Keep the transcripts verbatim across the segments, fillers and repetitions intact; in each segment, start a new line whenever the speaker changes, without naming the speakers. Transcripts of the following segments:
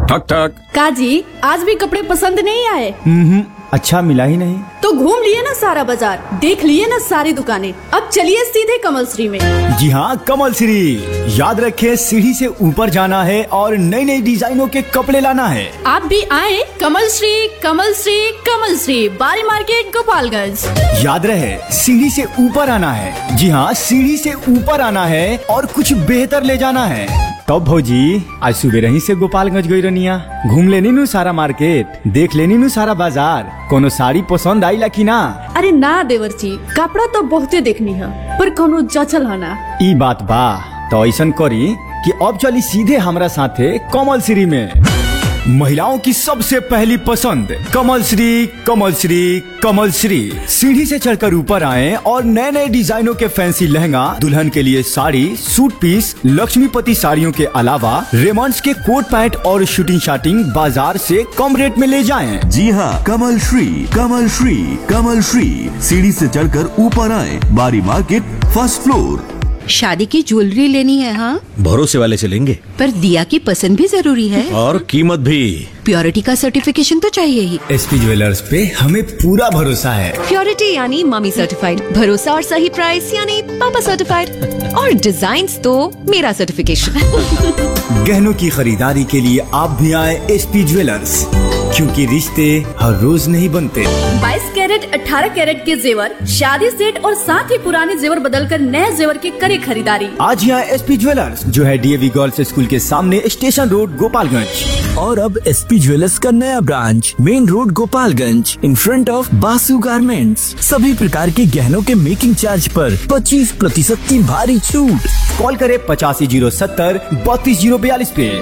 ठक ठक।
काजी, आज भी कपड़े पसंद नहीं आए?
हम्म, अच्छा मिला ही नहीं।
तो घूम लिए ना सारा बाजार, देख लिए ना सारी दुकानें, अब चलिए सीधे कमल श्री में।
जी हाँ, कमल श्री। याद रखे, सीढ़ी से ऊपर जाना है और नई नई डिजाइनों के कपड़े लाना है।
आप भी आए कमल श्री, कमल श्री, कमल श्री, बारी मार्केट, गोपालगंज।
याद रहे, सीढ़ी से ऊपर आना है। जी हाँ, सीढ़ी से ऊपर आना है और कुछ बेहतर ले जाना है। तो भौजी, आज सुबह रही से गोपालगंज गई रनिया, घूम लेनी नु सारा मार्केट, देख लेनी नु सारा बाजार। कोनो साड़ी पसंद आई ला की ना?
अरे ना देवर जी, कपड़ा तो बहुते देखनी है, पर कोनो जचल है ना।
ई बात बा, तो ऐसा करी कि अब चली सीधे हमरा साथे कमल श्री में। महिलाओं की सबसे पहली पसंद कमल श्री, कमल श्री, कमल श्री। सीढ़ी से चढ़कर ऊपर आएं और नए नए डिजाइनों के फैंसी लहंगा, दुल्हन के लिए साड़ी, सूट पीस, लक्ष्मीपति साड़ियों के अलावा रेमंड्स के कोट पैंट और शूटिंग शाटिंग बाजार से कम रेट में ले जाएं।
जी हाँ, कमल श्री, कमल श्री, कमल श्री। सीढ़ी से चढ़कर ऊपर आए, बारी मार्केट, फर्स्ट फ्लोर।
शादी की ज्वेलरी लेनी है? हाँ,
भरोसे वाले से लेंगे,
पर दिया की पसंद भी जरूरी है
और कीमत भी।
प्योरिटी का सर्टिफिकेशन तो चाहिए ही।
एसपी ज्वेलर्स पे हमें पूरा भरोसा है।
प्योरिटी यानी मम्मी सर्टिफाइड, भरोसा और सही प्राइस यानी पापा सर्टिफाइड, और डिजाइन तो मेरा सर्टिफिकेशन।
गहनों की खरीदारी के लिए आप भी आए एसपी ज्वेलर्स, क्योंकि रिश्ते हर रोज नहीं बनते।
बाईस कैरेट, अठारह कैरेट के जेवर, शादी सेट और साथ ही पुराने जेवर बदलकर नए जेवर की करे खरीदारी।
आज यहाँ एसपी ज्वेलर्स, जो है डीएवी गर्ल्स स्कूल के सामने, स्टेशन रोड, गोपालगंज।
और अब एसपी ज्वेलर्स का नया branch main road, Gopalganj, in front of Basu garments. सभी प्रकार के गहनों के मेकिंग चार्ज पर पच्चीस प्रतिशत की भारी छूट।
कॉल करे पचासी जीरो सत्तर बत्तीस जीरो बयालीस पे।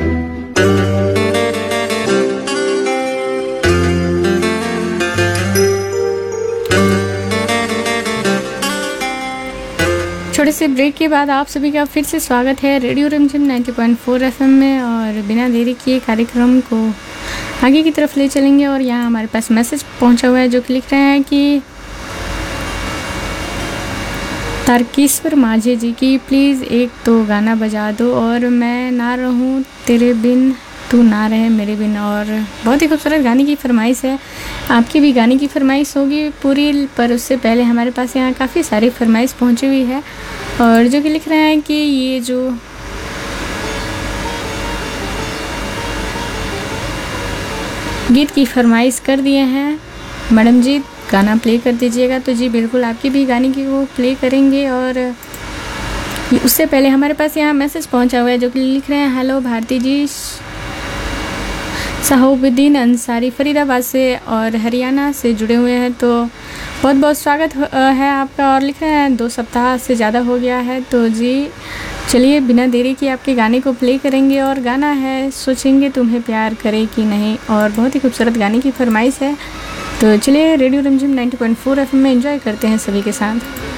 छोटे से ब्रेक के बाद आप सभी का फिर से स्वागत है रेडियो रिमझिम नब्बे पॉइंट चार एफएम में। और बिना देरी किए कार्यक्रम को आगे की तरफ ले चलेंगे। और यहाँ हमारे पास मैसेज पहुँचा हुआ है जो कि लिख रहे हैं कि तारकेश्वर माझे जी की प्लीज़ एक तो गाना बजा दो, और मैं ना रहूँ तेरे बिन, तू ना रहे मेरे बिन। और बहुत ही खूबसूरत गाने की फरमाइश है। आपकी भी गाने की फरमाइश होगी पूरी, पर उससे पहले हमारे पास यहाँ काफ़ी सारी फरमाइश पहुँची हुई है। और जो कि लिख रहे हैं कि ये जो गीत की फरमाइश कर दिए हैं मैडम जी, गाना प्ले कर दीजिएगा। तो जी बिल्कुल, आपकी भी गाने की वो प्ले करेंगे। और उससे पहले हमारे पास यहाँ मैसेज पहुँचा हुआ है जो कि लिख रहे हैं, हेलो भारती जी, सहाबुद्दीन अंसारी फरीदाबाद से और हरियाणा से जुड़े हुए हैं, तो बहुत बहुत स्वागत है आपका। और लिख रहे हैं दो सप्ताह से ज़्यादा हो गया है, तो जी चलिए बिना देरी के आपके गाने को प्ले करेंगे। और गाना है सोचेंगे तुम्हें प्यार करे कि नहीं, और बहुत ही खूबसूरत गाने की फरमाइश है। तो चलिए रेडियो रिमझिम नब्बे पॉइंट चार एफएम में एंजॉय करते हैं सभी के साथ।